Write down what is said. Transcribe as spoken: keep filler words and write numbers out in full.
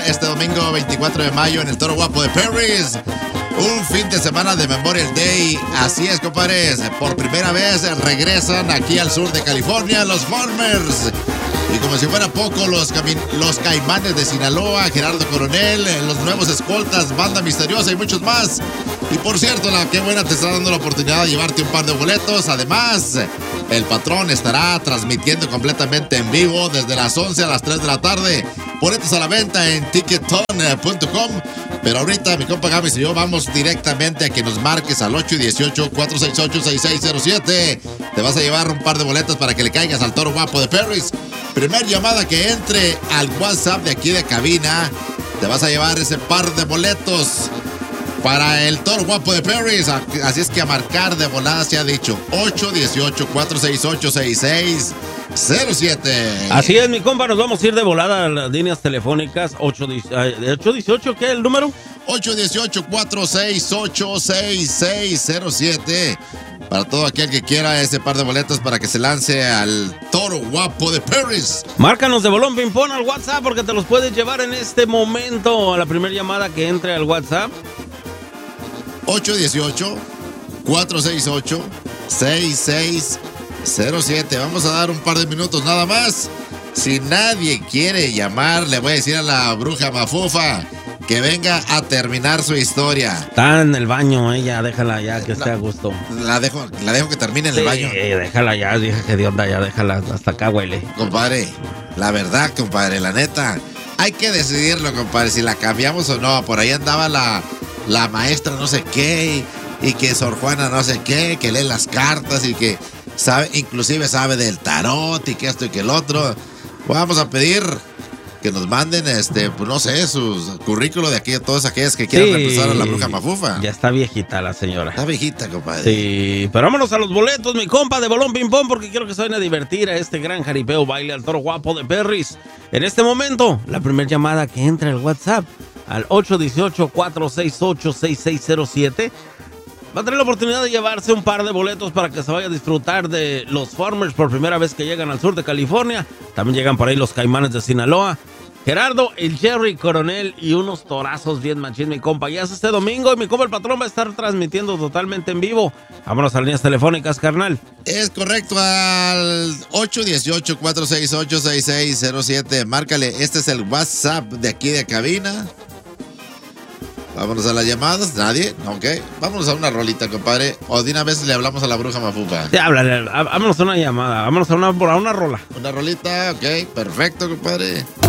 este domingo veinticuatro de mayo en el Toro Guapo de Perris. Un fin de semana de Memorial Day. Así es, compadres. Por primera vez regresan aquí al sur de California los Farmers. Y como si fuera poco, los, los Caimanes de Sinaloa, Gerardo Coronel, los nuevos escoltas, Banda Misteriosa y muchos más. Y por cierto, la qué buena te está dando la oportunidad de llevarte un par de boletos. Además, el patrón estará transmitiendo completamente en vivo desde las once a las tres de la tarde. Boletos a la venta en ticketon punto com. Pero ahorita mi compa Gamis y yo vamos directamente a que nos marques al ocho uno ocho, cuatro seis ocho, seis seis cero siete. Te vas a llevar un par de boletos para que le caigas al Toro Guapo de Perris. Primer llamada que entre al WhatsApp de aquí de cabina, te vas a llevar ese par de boletos para el Toro Guapo de Perris. Así es que a marcar de volada se ha dicho uno ocho, cuatro seis ocho, seis seis cero siete. Así es, mi compa, nos vamos a ir de volada a las líneas telefónicas. ocho dieciocho, ¿qué es el número? ocho uno ocho, cuatro seis ocho, seis seis cero siete. Para todo aquel que quiera ese par de boletos para que se lance al Toro Guapo de Perris. Márcanos de bolón ping-pong al WhatsApp porque te los puedes llevar en este momento a la primera llamada que entre al WhatsApp. ocho uno ocho, cuatro seis ocho, seis seis cero siete. Vamos a dar un par de minutos nada más. Si nadie quiere llamar, le voy a decir a la bruja Mafufa que venga a terminar su historia. Está en el baño ella, déjala ya que esté a gusto. La dejo, la dejo que termine en sí, el baño. Déjala ya, dije que de onda ya, déjala, hasta acá huele. Compadre, la verdad, compadre, la neta, hay que decidirlo, compadre, si la cambiamos o no. Por ahí andaba la, la maestra no sé qué, y, y que Sor Juana no sé qué, que lee las cartas y que sabe, inclusive sabe del tarot y que esto y que el otro. Vamos a pedir que nos manden, este, pues no sé, su currículo de aquí a todas aquellas que quieran sí, reemplazar a la bruja Mafufa. Ya está viejita la señora. Está viejita, compadre. Sí, pero vámonos a los boletos, mi compa, de bolón ping-pong, porque quiero que se vayan a divertir a este gran jaripeo baile al Toro Guapo de Perris. En este momento, la primera llamada que entra al WhatsApp al ocho uno ocho, cuatro seis ocho, seis seis cero siete va a tener la oportunidad de llevarse un par de boletos para que se vaya a disfrutar de los Farmers por primera vez que llegan al sur de California. También llegan por ahí los Caimanes de Sinaloa. Gerardo, el Jerry Coronel y unos torazos bien machín, mi compa. Ya es este domingo y mi compa el patrón va a estar transmitiendo totalmente en vivo. Vámonos a las líneas telefónicas, carnal. Es correcto, al ocho uno ocho, cuatro seis ocho, seis seis cero siete. Márcale, este es el WhatsApp de aquí de cabina. Vámonos a las llamadas, nadie, ok. Vámonos a una rolita, compadre. O de una vez le hablamos a la bruja Mafufa. Sí, háblale, vámonos a una llamada, vámonos a una, a una rola. Una rolita, ok, perfecto, compadre.